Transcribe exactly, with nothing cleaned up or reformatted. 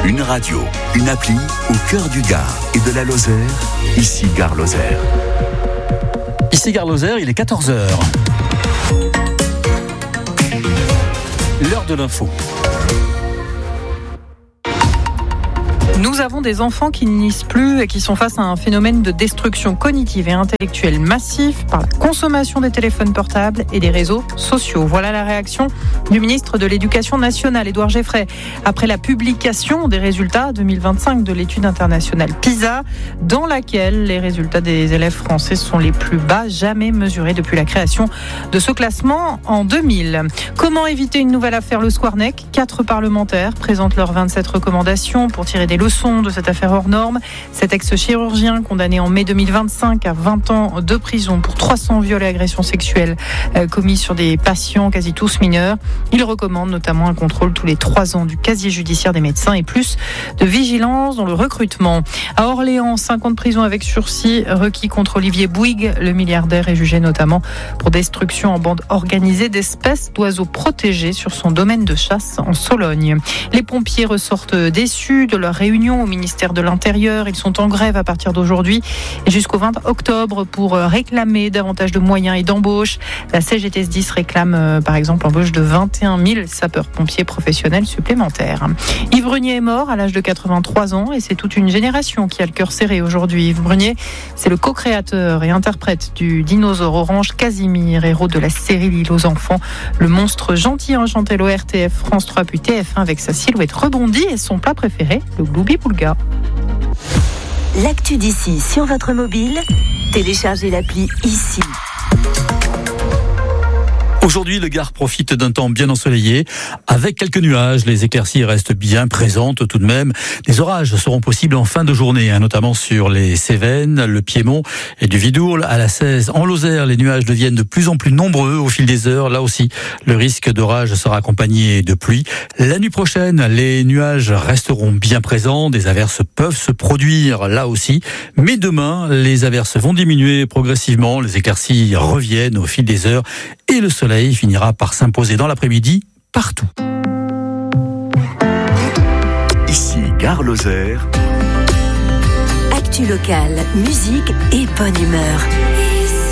Une radio, une appli au cœur du Gard et de la Lozère. Ici Gare Lozère. Ici Gare Lozère, il est quatorze heures. L'heure de l'info. Nous avons des enfants qui ne lisent plus et qui sont face à un phénomène de destruction cognitive et intellectuelle massif par la consommation des téléphones portables et des réseaux sociaux. Voilà la réaction du ministre de l'Éducation nationale, Édouard Geoffrey, après la publication des résultats deux mille vingt-cinq de l'étude internationale PISA, dans laquelle les résultats des élèves français sont les plus bas jamais mesurés depuis la création de ce classement en deux mille. Comment éviter une nouvelle affaire Le Squarnec ? Quatre parlementaires présentent leurs vingt-sept recommandations pour tirer des leçons de cette affaire hors norme. Cet ex-chirurgien condamné en mai deux mille vingt-cinq à vingt ans de prison pour trois cents viols et agressions sexuelles euh, commis sur des patients quasi tous mineurs. Il recommande notamment un contrôle tous les trois ans du casier judiciaire des médecins et plus de vigilance dans le recrutement. À Orléans, cinq ans de prison avec sursis requis contre Olivier Bouygues. Le milliardaire est jugé notamment pour destruction en bande organisée d'espèces d'oiseaux protégés sur son domaine de chasse en Sologne. Les pompiers ressortent déçus de leur réunion au ministère de l'Intérieur. Ils sont en grève à partir d'aujourd'hui et jusqu'au vingt octobre pour réclamer davantage de moyens et d'embauche. La C G T S dix réclame par exemple l'embauche de vingt et un mille sapeurs-pompiers professionnels supplémentaires. Yves Brunier est mort à l'âge de quatre-vingt-trois ans et c'est toute une génération qui a le cœur serré aujourd'hui. Yves Brunier, c'est le co-créateur et interprète du dinosaure orange Casimir, héros de la série L'île aux enfants. Le monstre gentil enchanté l'O R T F, France trois puis T F un avec sa silhouette rebondie et son plat préféré, le Gloubi Boulga. L'actu d'ici sur votre mobile, téléchargez l'appli ici. Aujourd'hui, le Gard profite d'un temps bien ensoleillé, avec quelques nuages. Les éclaircies restent bien présentes tout de même. Des orages seront possibles en fin de journée, hein, notamment sur les Cévennes, le Piémont et du Vidourle. À la seize, en Lozère, les nuages deviennent de plus en plus nombreux au fil des heures. Là aussi, le risque d'orage sera accompagné de pluie. La nuit prochaine, les nuages resteront bien présents. Des averses peuvent se produire là aussi. Mais demain, les averses vont diminuer progressivement. Les éclaircies reviennent au fil des heures et le soleil finira par s'imposer dans l'après-midi partout. Ici Gare Lozère. Actu locale, musique et bonne humeur.